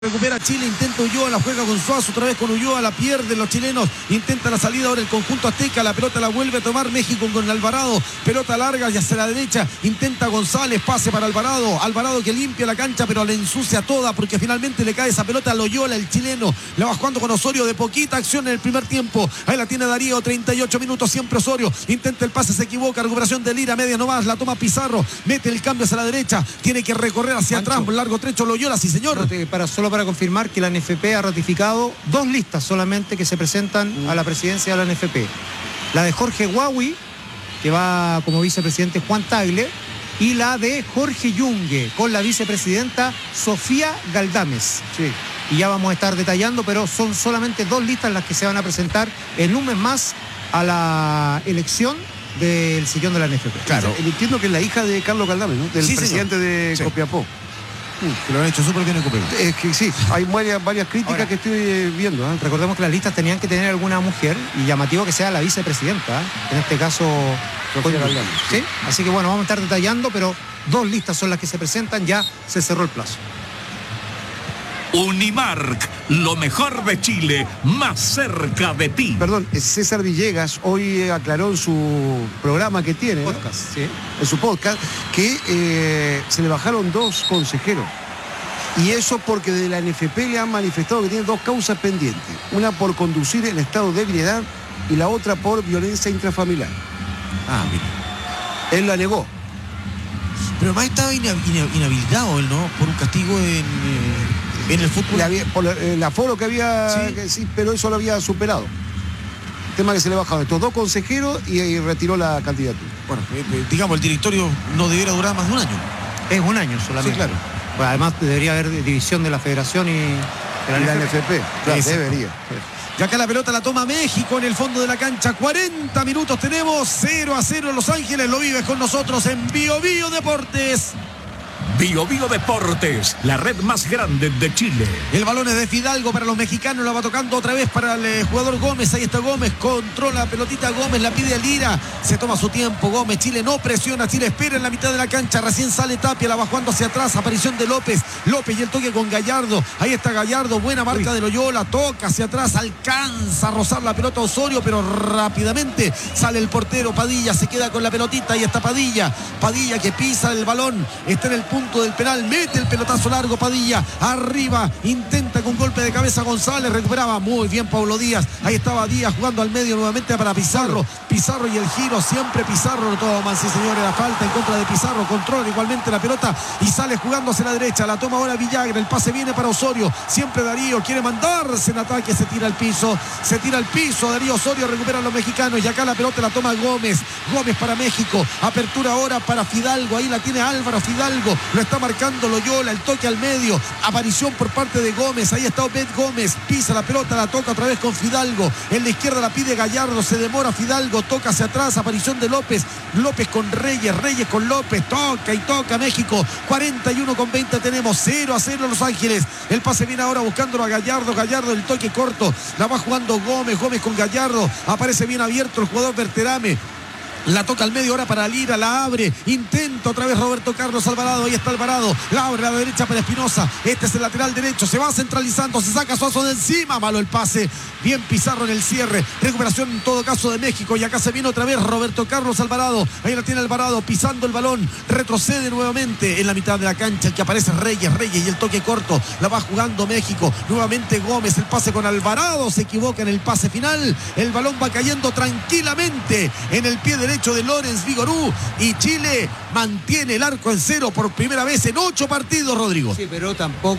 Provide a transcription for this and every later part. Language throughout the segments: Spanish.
Recupera Chile, intenta Ulloa, la juega con Suazo, otra vez con Ulloa, la pierden los chilenos, intenta la salida ahora el conjunto azteca, la pelota la vuelve a tomar México con Alvarado, pelota larga y hacia la derecha, intenta González, pase para Alvarado que limpia la cancha pero la ensucia toda porque finalmente le cae esa pelota a Loyola, el chileno, la va jugando con Osorio de poquita acción en el primer tiempo, ahí la tiene Darío, 38 minutos siempre Osorio, intenta el pase, se equivoca, recuperación de Lira, media nomás, la toma Pizarro, mete el cambio hacia la derecha, tiene que recorrer hacia atrás, un largo trecho Loyola, sí señor. Solo para confirmar que la NFP ha ratificado 2 listas solamente que se presentan a la presidencia de la NFP. La de Jorge Huawi, que va como vicepresidente Juan Tagle, y la de Jorge Yungue, con la vicepresidenta Sofía Galdames. Sí. Y ya vamos a estar detallando, pero son solamente 2 listas las que se van a presentar en un mes más a la elección del sillón de la NFP. Claro. Entiendo que es la hija de Carlos Galdames, ¿no? Del presidente de Copiapó. Que lo han hecho súper bien en Copiapó. Es que sí, hay varias críticas ahora que estoy viendo. Recordemos que las listas tenían que tener alguna mujer y llamativo que sea la vicepresidenta, en este caso Sofía Galdames. ¿Sí? Así que bueno, vamos a estar detallando, pero 2 listas son las que se presentan, ya se cerró el plazo. Unimark, lo mejor de Chile, más cerca de ti. Perdón, César Villegas hoy aclaró en su programa que tiene, podcast, ¿sí? En su podcast, que se le bajaron 2 consejeros. Y eso porque de la NFP le han manifestado que tiene 2 causas pendientes. Una por conducir en estado de ebriedad y la otra por violencia intrafamiliar. Ah, mira. Él la negó. Pero más estaba inhabilitado él, ¿no? Por un castigo en el fútbol. Por el aforo que había, sí. Sí, pero eso lo había superado. El tema que se le bajaron estos 2 consejeros y retiró la candidatura. Bueno, digamos, el directorio no debiera durar más de un año. Es un año solamente. Sí, claro. Pues además debería haber división de la federación y de la NFP. Claro, debería. Y acá la pelota la toma México en el fondo de la cancha. 40 minutos tenemos, 0-0 en Los Ángeles. Lo vives con nosotros en Bio Bio Deportes. Bio Bio Deportes, la red más grande de Chile. El balón es de Fidalgo para los mexicanos, la va tocando otra vez para el jugador Gómez, ahí está Gómez, controla la pelotita Gómez, la pide a Lira, se toma su tiempo Gómez, Chile no presiona, Chile espera en la mitad de la cancha, recién sale Tapia, la va jugando hacia atrás, aparición de López y el toque con Gallardo, ahí está Gallardo, buena marca de Loyola, toca hacia atrás, alcanza a rozar la pelota Osorio, pero rápidamente sale el portero Padilla, se queda con la pelotita, ahí está Padilla que pisa el balón, está en el punto del penal, mete el pelotazo largo Padilla, arriba, intenta con golpe de cabeza González, recuperaba muy bien Pablo Díaz, ahí estaba Díaz jugando al medio nuevamente para Pizarro y el giro, siempre Pizarro lo toma, sí señores, la falta en contra de Pizarro, controla igualmente la pelota y sale jugando hacia la derecha, la toma ahora Villagra, el pase viene para Osorio, siempre Darío quiere mandarse en ataque, se tira al piso, Darío Osorio, recupera a los mexicanos y acá la pelota la toma Gómez para México, apertura ahora para Fidalgo, ahí la tiene Álvaro Fidalgo, lo está marcando Loyola, el toque al medio, aparición por parte de Gómez, ahí está Obed Gómez, pisa la pelota, la toca otra vez con Fidalgo, en la izquierda la pide Gallardo, se demora Fidalgo, toca hacia atrás, aparición de López con Reyes con López, toca México, 41:20 tenemos, 0-0 Los Ángeles, el pase viene ahora buscándolo a Gallardo, el toque corto, la va jugando Gómez con Gallardo, aparece bien abierto el jugador Berterame, la toca al medio ahora para Lira, la abre, intenta otra vez Roberto Carlos Alvarado, ahí está Alvarado, la abre a la derecha para Espinosa, este es el lateral derecho, se va centralizando, se saca Suazo de encima, malo el pase, bien Pizarro en el cierre, recuperación en todo caso de México y acá se viene otra vez Roberto Carlos Alvarado, ahí la tiene Alvarado, pisando el balón, retrocede nuevamente en la mitad de la cancha, el que aparece Reyes y el toque corto, la va jugando México, nuevamente Gómez, el pase con Alvarado, se equivoca en el pase final, el balón va cayendo tranquilamente en el pie derecho de Lorenz Vigorú y Chile mantiene el arco en 0 por primera vez en 8 partidos, Rodrigo. Sí, pero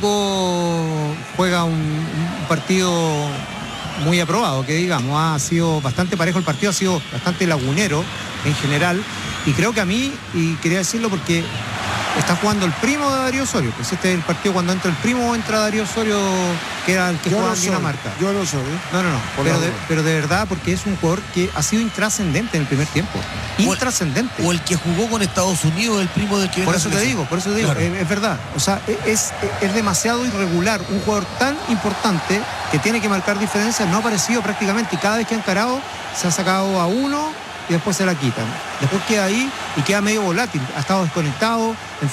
tampoco juega un partido muy aprobado, que digamos, ha sido bastante parejo el partido, ha sido bastante lagunero en general y creo que a mí, y quería decirlo porque está jugando el primo de Darío Osorio, pues este es el partido cuando entra el primo o entra Darío Osorio, que era el que jugaba en Dinamarca. Yo no soy. No, pero de verdad, porque es un jugador que ha sido intrascendente en el primer tiempo. Intrascendente. O el que jugó con Estados Unidos, el primo del que... Por eso te digo, claro. Es verdad. O sea, es demasiado irregular. Un jugador tan importante que tiene que marcar diferencias, no ha aparecido prácticamente y cada vez que ha encarado se ha sacado a uno y después se la quitan. Después queda ahí y queda medio volátil, ha estado desconectado, en fin.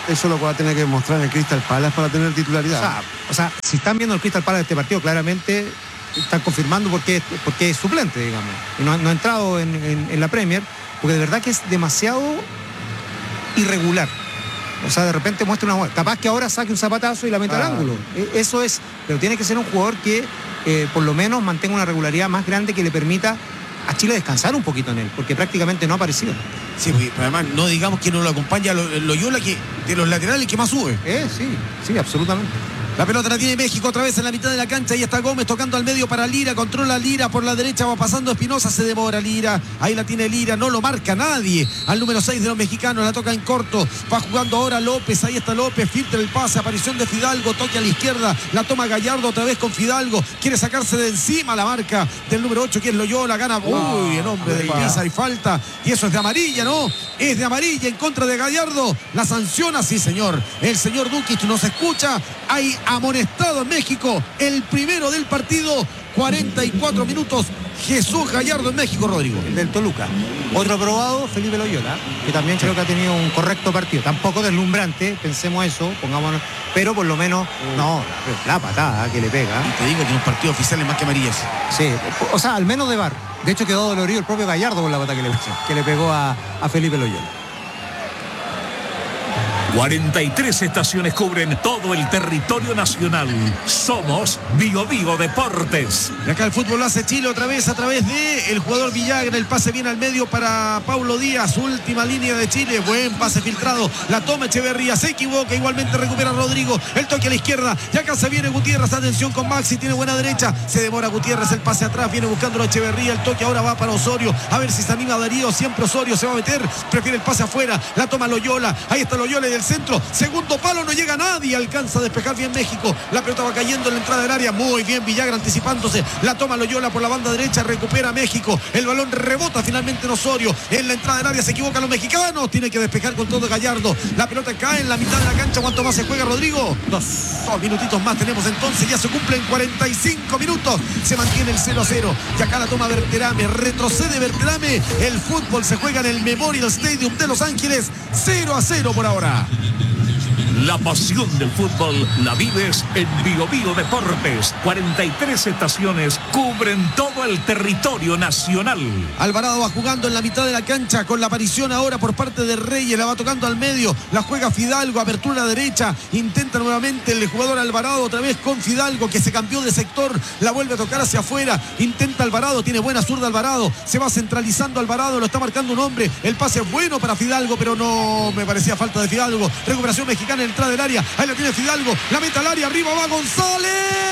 Eso lo va a tener que demostrar en el Crystal Palace para tener titularidad. O sea, si están viendo el Crystal Palace este partido, claramente están confirmando porque es suplente, digamos. Y no ha entrado en la Premier, porque de verdad que es demasiado irregular. O sea, de repente muestra una... Capaz que ahora saque un zapatazo y la meta al ángulo. Eso es... Pero tiene que ser un jugador que por lo menos mantenga una regularidad más grande que le permita a Chile descansar un poquito en él, porque prácticamente no ha aparecido. Sí, pero además no digamos que no lo acompaña Loyola, que de los laterales que más sube. Sí, absolutamente. La pelota la tiene México otra vez en la mitad de la cancha. Ahí está Gómez tocando al medio para Lira. Controla Lira por la derecha. Va pasando Espinosa. Se demora Lira. Ahí la tiene Lira. No lo marca nadie. Al número 6 de los mexicanos. La toca en corto. Va jugando ahora López. Ahí está López. Filtra el pase. Aparición de Fidalgo. Toque a la izquierda. La toma Gallardo otra vez con Fidalgo. Quiere sacarse de encima la marca del número 8, que es Loyola. Gana. Uy, en nombre del Pisa y falta. Y eso es de amarilla, ¿no? Es de amarilla en contra de Gallardo. La sanciona, sí, señor. El señor Dukic nos escucha. Hay amonestado en México, el primero del partido, 44 minutos, Jesús Gallardo en México, Rodrigo. El del Toluca. Otro probado, Felipe Loyola, que también creo que ha tenido un correcto partido, tampoco deslumbrante, pensemos eso, pongámonos, pero por lo menos, la patada que le pega. Y te digo que en un partido oficial es más que amarillas. Sí, o sea, al menos de VAR. De hecho quedó dolorido el propio Gallardo con la patada que le pegó a Felipe Loyola. 43 estaciones cubren todo el territorio nacional. Somos Bio Bio Deportes. Y acá el fútbol lo hace Chile otra vez a través de el jugador Villagra. El pase viene al medio para Paulo Díaz. Última línea de Chile. Buen pase filtrado. La toma Echeverría. Se equivoca. Igualmente recupera Rodrigo. El toque a la izquierda. Y acá se viene Gutiérrez. Atención con Maxi. Tiene buena derecha. Se demora Gutiérrez. El pase atrás. Viene buscando a Echeverría. El toque ahora va para Osorio. A ver si se anima Darío. Siempre Osorio se va a meter. Prefiere el pase afuera. La toma Loyola. Ahí está Loyola del centro, segundo palo, no llega nadie, alcanza a despejar bien México, la pelota va cayendo en la entrada del área, muy bien Villagra anticipándose, la toma Loyola por la banda derecha, recupera México, el balón rebota finalmente en Osorio, en la entrada del área se equivocan los mexicanos, tiene que despejar con todo Gallardo, la pelota cae en la mitad de la cancha. ¿Cuánto más se juega, Rodrigo? Dos minutitos más tenemos entonces, ya se cumplen 45 minutos, se mantiene el 0-0, y acá la toma Berterame, retrocede Berterame, el fútbol se juega en el Memorial Stadium de Los Ángeles, 0-0 por ahora. La pasión del fútbol la vives en Bio Bio Deportes. 43 estaciones cubren todo el territorio nacional. Alvarado va jugando en la mitad de la cancha con la aparición ahora por parte de Reyes. La va tocando al medio. La juega Fidalgo. Apertura derecha. Intenta nuevamente el jugador Alvarado otra vez con Fidalgo que se cambió de sector. La vuelve a tocar hacia afuera. Intenta Alvarado. Tiene buena zurda Alvarado. Se va centralizando Alvarado. Lo está marcando un hombre. El pase es bueno para Fidalgo, pero no me parecía falta de Fidalgo. Recuperación mexicana en entrada del área, ahí la tiene Fidalgo, la mete al área, arriba va González,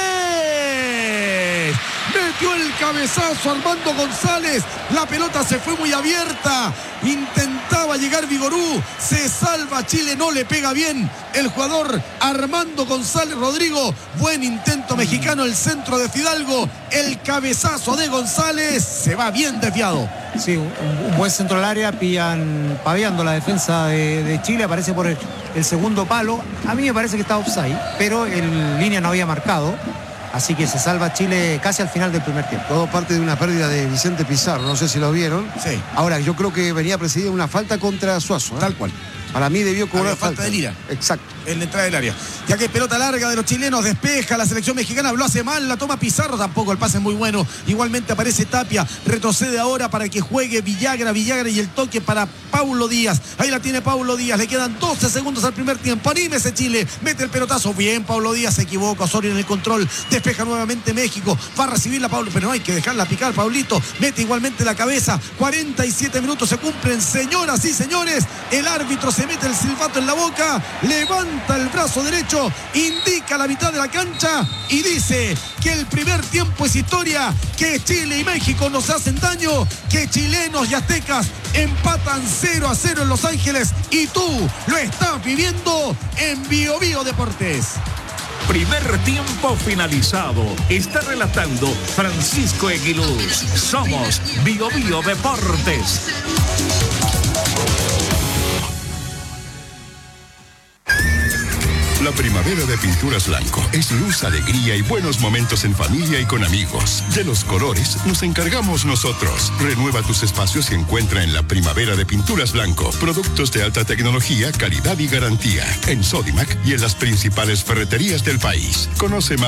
metió el cabezazo Armando González, la pelota se fue muy abierta, intentaba llegar Vigorú, se salva Chile, no le pega bien el jugador Armando González. Rodrigo, buen intento mexicano, el centro de Fidalgo, el cabezazo de González, se va bien desviado. Sí, un buen centro al área, paveando la defensa de Chile, aparece por el segundo palo. A mí me parece que está offside, pero en línea no había marcado. Así que se salva Chile casi al final del primer tiempo. Todo parte de una pérdida de Vicente Pizarro, no sé si lo vieron. Sí. Ahora, yo creo que venía precedida una falta contra Suazo, ¿eh? Tal cual. Para mí debió cobrar falta de Lira. Exacto. En la entrada del área. Ya que pelota larga de los chilenos, despeja la selección mexicana, lo hace mal, la toma Pizarro, tampoco el pase es muy bueno. Igualmente aparece Tapia, retrocede ahora para que juegue Villagra y el toque para Paulo Díaz. Ahí la tiene Paulo Díaz, le quedan 12 segundos al primer tiempo. Anímese Chile, mete el pelotazo. Bien, Paulo Díaz se equivoca, Osorio en el control, despeja nuevamente México, va a recibir la Paulo, pero no hay que dejarla picar, Paulito, mete igualmente la cabeza. 47 minutos se cumplen, señoras y señores. El árbitro se mete el silbato en la boca, levanta el brazo derecho, indica la mitad de la cancha y dice que el primer tiempo es historia, que Chile y México nos hacen daño, que chilenos y aztecas empatan 0-0 en Los Ángeles y tú lo estás viviendo en Bio Bio Deportes. Primer tiempo finalizado. Está relatando Francisco Eguiluz. Somos Bio Bio Deportes. La primavera de Pinturas Blanco es luz, alegría y buenos momentos en familia y con amigos. De los colores nos encargamos nosotros. Renueva tus espacios y encuentra en la primavera de Pinturas Blanco productos de alta tecnología, calidad y garantía. En Sodimac y en las principales ferreterías del país. Conoce más